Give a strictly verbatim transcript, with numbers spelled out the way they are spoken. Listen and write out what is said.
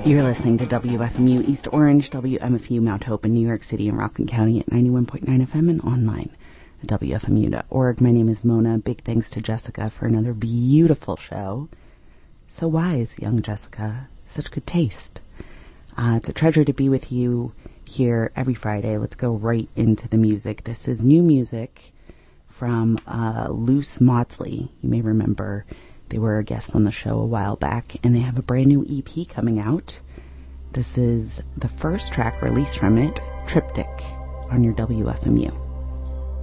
You're listening to W F M U East Orange, W M F U Mount Hope in New York City and Rockland County at ninety-one point nine F M and online at W F M U dot org. My name is Mona. Big thanks to Jessica for another beautiful show. So wise, young Jessica. Such good taste. Uh, it's a treasure to be with you here every Friday. Let's go right into the music. This is new music from uh, Loose Maudsley. You may remember they were a guest on the show a while back, and they have a brand new E P coming out. This is the first track released from it, Triptych, on your W F M U.